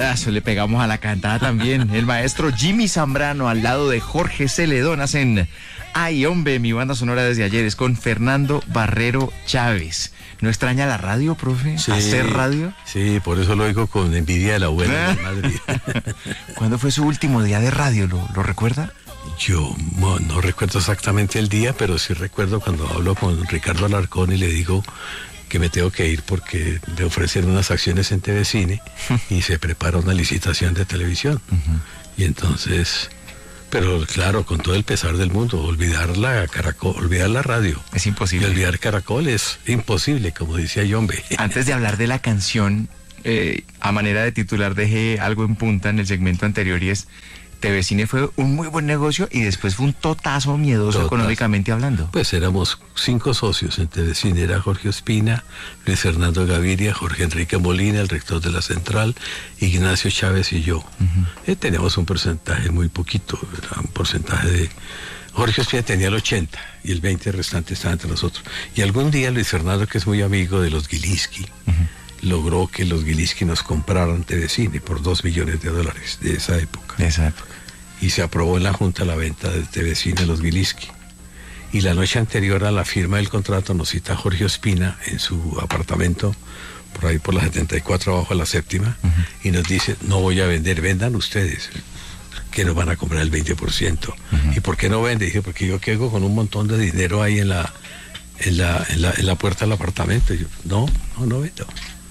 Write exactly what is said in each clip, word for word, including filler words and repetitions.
Eso le pegamos a la cantada también. El maestro Jimmy Zambrano al lado de Jorge Celedón hacen Ay, hombre, mi banda sonora desde ayer es con Fernando Barrero Chávez. ¿No extraña la radio, profe? Sí, ¿Hacer radio? Sí, por eso lo oigo con envidia de la abuela de Madrid. ¿Cuándo fue su último día de radio? ¿Lo, lo recuerda? Yo no, no recuerdo exactamente el día, pero sí recuerdo cuando hablo con Ricardo Alarcón y le digo que me tengo que ir porque le ofrecen unas acciones en T V Cine y se prepara una licitación de televisión. Uh-huh. Y entonces... Pero claro, con todo el pesar del mundo, olvidar la Caracol, olvidar la radio. Es imposible. Y olvidar Caracol es imposible, como decía Yombe. Antes de hablar de la canción, eh, a manera de titular dejé algo en punta en el segmento anterior y es... T V Cine fue un muy buen negocio y después fue un totazo miedoso Totas. económicamente hablando. Pues éramos cinco socios en T V Cine, era Jorge Ospina, Luis Fernando Gaviria, Jorge Enrique Molina, el rector de la Central, Ignacio Chávez y yo. Uh-huh. Eh, teníamos un porcentaje muy poquito, era un porcentaje de... Jorge Ospina tenía el ochenta y el veinte restante estaba entre nosotros. Y algún día Luis Fernando, que es muy amigo de los Gilinski, uh-huh. logró que los Gilinski nos compraran T V Cine por dos millones de dólares de esa época. De esa época. Y se aprobó en la Junta la venta de T V Cine a los Gilinski. Y la noche anterior a la firma del contrato nos cita Jorge Ospina en su apartamento, por ahí por la setenta y cuatro abajo a la séptima, uh-huh. y nos dice, no voy a vender, vendan ustedes, que nos van a comprar el veinte por ciento. Uh-huh. ¿Y por qué no vende? Dije, porque yo quedo con un montón de dinero ahí en la, en la, en la, en la puerta del apartamento. Y yo, no, no, no vendo.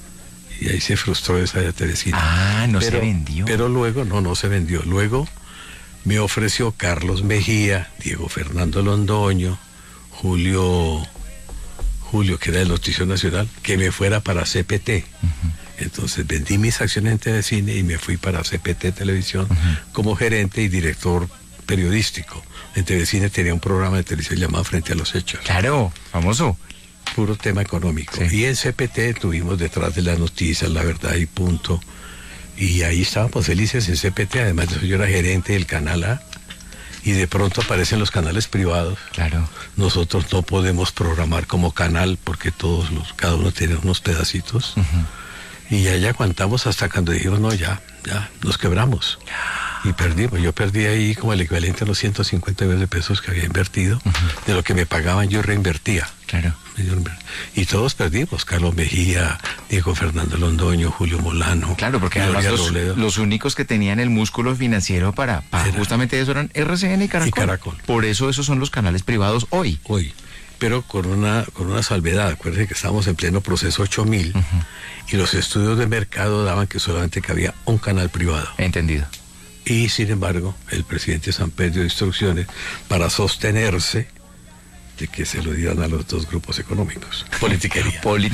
Y ahí se frustró esa de T V Cine. Ah, no pero, se vendió. Pero luego, no, no se vendió. Luego me ofreció Carlos Mejía, Diego Fernando Londoño, Julio, Julio, que era del Noticiero Nacional, que me fuera para C P T. Uh-huh. Entonces vendí mis acciones en T V Cine y me fui para C P T Televisión uh-huh. como gerente y director periodístico. En T V Cine tenía un programa de televisión llamado Frente a los Hechos. Claro, famoso. Puro tema económico. Sí. Y en C P T tuvimos Detrás de las Noticias, La Verdad y Punto. Y ahí estábamos felices en C P T. Además de eso, yo era gerente del Canal A. Y de pronto aparecen los canales privados. Claro. Nosotros no podemos programar como canal porque todos los, cada uno tiene unos pedacitos. Uh-huh. Y ya, ya aguantamos hasta cuando dijeron, no, ya, ya, nos quebramos. Y perdimos. Yo perdí ahí como el equivalente a los ciento cincuenta millones de pesos que había invertido. Uh-huh. De lo que me pagaban yo reinvertía. Claro. Y todos perdimos. Carlos Mejía, Diego Fernando Londoño, Julio Molano. Claro, porque además los, los únicos que tenían el músculo financiero para, para Era, justamente eso eran R C N y Caracol. y Caracol. Por eso esos son los canales privados hoy. Hoy. Pero con una, con una salvedad. Acuérdense que estábamos en pleno proceso ocho mil. Uh-huh. Y los estudios de mercado daban que solamente cabía un canal privado. Entendido. Y sin embargo, el presidente Samper dio instrucciones para sostenerse de que se lo dieran a los dos grupos económicos. Politiquería. Polit...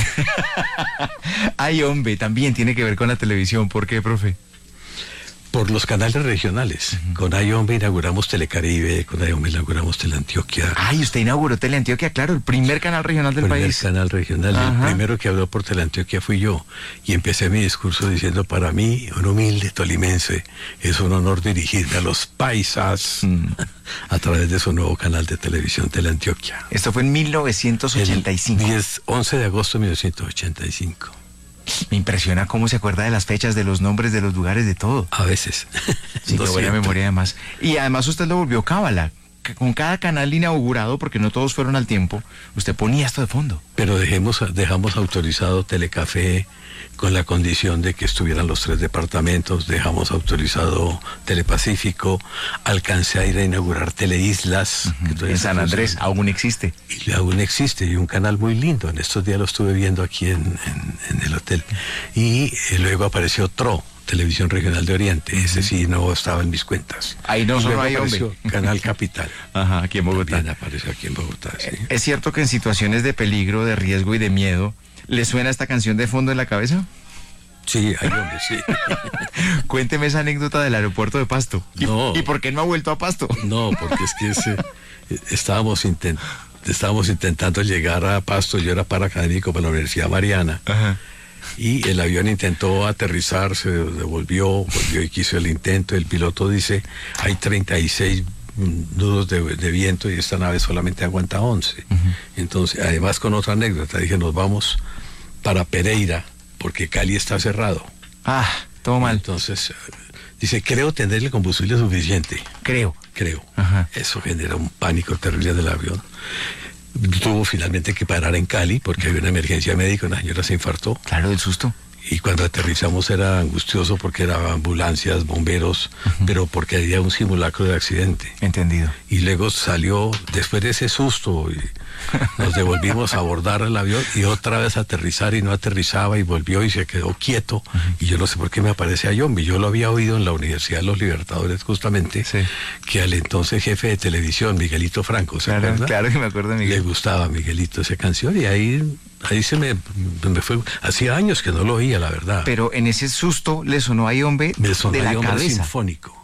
Ay, hombre, también tiene que ver con la televisión. ¿Por qué, profe? Por los canales regionales. Uh-huh. Con Ayombe inauguramos Telecaribe, con Ayombe inauguramos Teleantioquia. Ay, usted inauguró Teleantioquia, claro, el primer canal regional del el primer país. El primer canal regional, Ajá. el primero que habló por Teleantioquia fui yo. Y empecé mi discurso diciendo, para mí, un humilde tolimense, es un honor dirigirme a los paisas mm. a través de su nuevo canal de televisión Teleantioquia. Esto fue en mil novecientos ochenta y cinco. El diez, once de agosto de mil novecientos ochenta y cinco. Me impresiona cómo se acuerda de las fechas, de los nombres, de los lugares, de todo. A veces. Sí, qué buena memoria además. Y además usted lo volvió cábala. Con cada canal inaugurado, porque no todos fueron al tiempo, usted ponía esto de fondo. Pero dejemos, dejamos autorizado Telecafé con la condición de que estuvieran los tres departamentos, dejamos autorizado Telepacífico, alcancé a ir a inaugurar Teleislas. Uh-huh. En San Andrés, aún existe. Y aún existe, y un canal muy lindo, en estos días lo estuve viendo aquí en, en, en el hotel. Y eh, luego apareció T R O, Televisión Regional de Oriente, uh-huh. ese sí no estaba en mis cuentas. Ahí no solo hay hombre. Canal Capital. Ajá, aquí en Bogotá. También apareció aquí en Bogotá, sí. ¿Es cierto que en situaciones de peligro, de riesgo y de miedo, ¿le suena esta canción de fondo en la cabeza? Sí, hay hombre, sí. Cuénteme esa anécdota del aeropuerto de Pasto. ¿Y, no, ¿y por qué no ha vuelto a Pasto? No, porque es que ese, estábamos, intent, estábamos intentando llegar a Pasto, yo era paraacadémico para la Universidad Mariana. Ajá. Y el avión intentó aterrizar, se devolvió, volvió y quiso el intento. El piloto dice, hay treinta y seis nudos de, de viento y esta nave solamente aguanta once. Uh-huh. Entonces, además con otra anécdota, dije, nos vamos para Pereira, porque Cali está cerrado. Ah. todo mal. Entonces, dice, creo tener el combustible suficiente. Creo. Creo. Ajá. Eso genera un pánico terrible del avión. Tuvo finalmente que parar en Cali porque había una emergencia médica, una señora se infartó. Claro, del susto. Y cuando aterrizamos era angustioso porque eran ambulancias, bomberos, uh-huh. pero porque había un simulacro de accidente. Entendido. Y luego salió, después de ese susto, y nos devolvimos a abordar el avión y otra vez a aterrizar y no aterrizaba y volvió y se quedó quieto. Uh-huh. Y yo no sé por qué me aparece a Yombi. Yo lo había oído en la Universidad de los Libertadores justamente, sí. que al entonces jefe de televisión, Miguelito Franco, ¿se claro, acuerda? Claro que me acuerdo de Miguel. Le gustaba a Miguelito esa canción y ahí... Ahí se me, me fue, hacía años que no lo oía, la verdad. Pero en ese susto le sonó a Iombe me sonó de la Iombe cabeza. sinfónico.